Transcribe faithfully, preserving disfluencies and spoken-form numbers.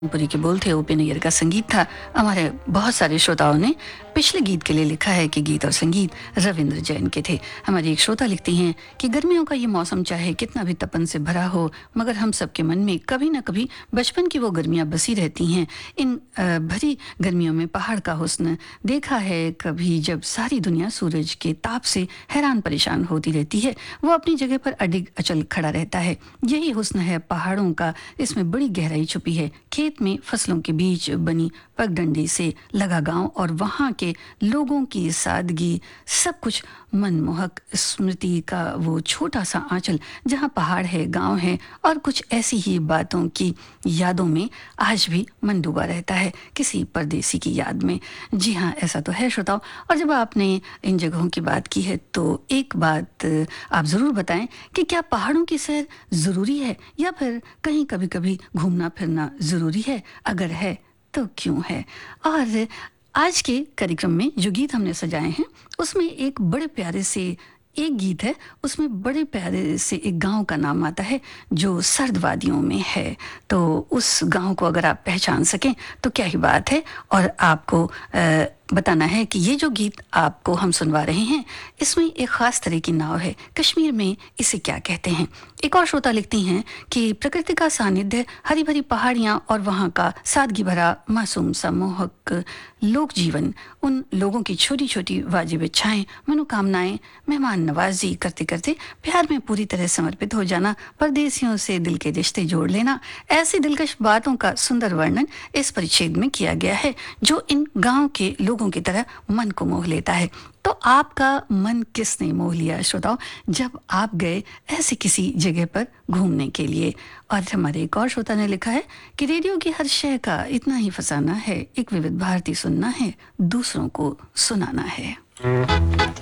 पुरी के बोल थे, ओपी नैयर का संगीत था। हमारे बहुत सारे श्रोताओं ने पिछले गीत के लिए लिखा है कि गीत और संगीत रविंद्र जैन के थे। हमारी एक श्रोता लिखती हैं कि गर्मियों का ये मौसम चाहे कितना भी तपन से भरा हो, मगर हम सबके मन में कभी ना कभी बचपन की वो गर्मियाँ बसी रहती हैं। इन अ, भरी गर्मियों में पहाड़ का हुस्न देखा है कभी, जब सारी दुनिया सूरज के ताप से हैरान परेशान होती रहती है, वो अपनी जगह पर अडिग अचल खड़ा रहता है। यही हुस्न है पहाड़ों का, इसमें बड़ी गहराई छुपी है। खेत में फसलों के बीच बनी पगडंडी से लगा गांव और वहाँ के लोगों की सादगी, सब कुछ मनमोहक स्मृति का वो छोटा सा आंचल जहाँ पहाड़ है, गांव है और कुछ ऐसी ही बातों की यादों में आज भी मन डूबा रहता है, किसी परदेसी की याद में। जी हाँ, ऐसा तो है श्रोताओं। और जब आपने इन जगहों की बात की है तो एक बात आप ज़रूर बताएं कि क्या पहाड़ों की सैर ज़रूरी है या फिर कहीं कभी कभी घूमना फिरना ज़रूरी है? अगर है तो क्यों है? और आज के कार्यक्रम में जो गीत हमने सजाए हैं उसमें एक बड़े प्यारे से एक गीत है, उसमें बड़े प्यारे से एक गांव का नाम आता है जो सर्द वादियों में है। तो उस गांव को अगर आप पहचान सकें तो क्या ही बात है। और आपको आ, बताना है कि ये जो गीत आपको हम सुनवा रहे हैं इसमें एक ख़ास तरह की नाव है। कश्मीर में इसे क्या कहते हैं? एक और श्रोता लिखती हैं कि प्रकृति का सानिध्य, हरी भरी पहाड़ियाँ और वहाँ का सादगी भरा मासूम सा मोहक लोक जीवन, उन लोगों की छोटी छोटी वाजिब इच्छाएं, मनोकामनाएं, मेहमान नवाजी करते करते प्यार में पूरी तरह समर्पित हो जाना, परदेसियों से दिल के रिश्ते जोड़ लेना, ऐसी दिलकश बातों का सुंदर वर्णन इस परिच्छेद में किया गया है जो इन गांव के लोगों की तरह मन को मोह लेता है। तो आपका मन किसने मोह लिया श्रोताओं जब आप गए ऐसे किसी जगह पर घूमने के लिए? और हमारे एक और श्रोता ने लिखा है कि रेडियो की हर शय का इतना ही फसाना है, एक विविध भारती सुनना है, दूसरों को सुनाना है।